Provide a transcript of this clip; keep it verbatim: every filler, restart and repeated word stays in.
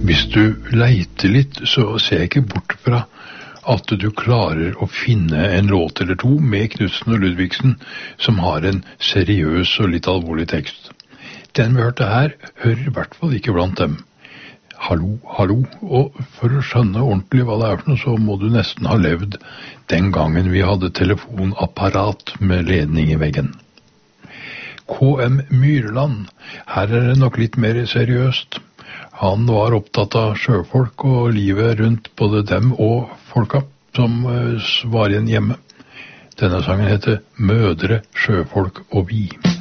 Hvis du leiter litt, så ser jeg ikke bort fra at du klarer å finne en låt eller to med Knudsen og Ludvigsen som har en seriøs og litt alvorlig tekst. Den vi hørte her hører i hvert fall ikke blant dem. Hallo, hallo, og for å skjønne ordentlig hva det er for noe, så må du nesten ha levd den gangen vi hadde telefonapparat med ledning i veggen. K M Myrland, her er det nok litt mer seriøst. Han var opptatt av sjøfolk og livet rundt både dem og folka som var igjen hjemme. Denne sangen heter Mødre, sjøfolk og vi.